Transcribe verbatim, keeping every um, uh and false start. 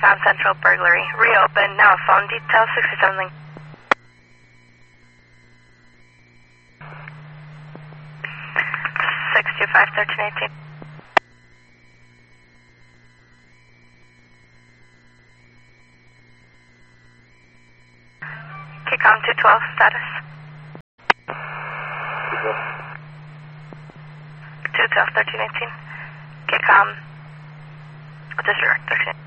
Sound Central burglary. Reopen. Now phone details sixty-seven link. six two five, thirteen eighteen. Kicom two twelve, status. two twelve, thirteen eighteen. Kicom, disregard, thirteen.